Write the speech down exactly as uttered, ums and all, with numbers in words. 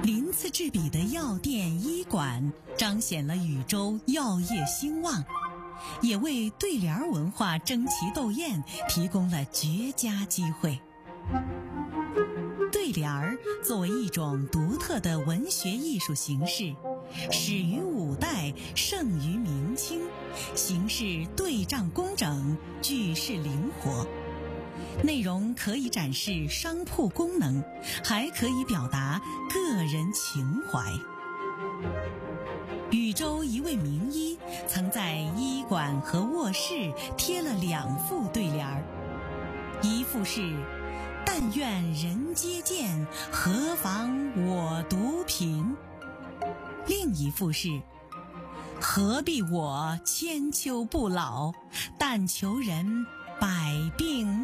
鳞次栉比的药店医馆彰显了禹州药业兴旺，也为对联文化争奇斗艳提供了绝佳机会。对联儿作为一种独特的文学艺术形式，始于五代，盛于明清，形式对仗工整，句式灵活，内容可以展示商铺功能，还可以表达个人情怀。禹州一位名医曾在医馆和卧室贴了两副对联儿，一副是但愿人皆见，何妨我独贫，另一副是何必我千秋不老，但求人百病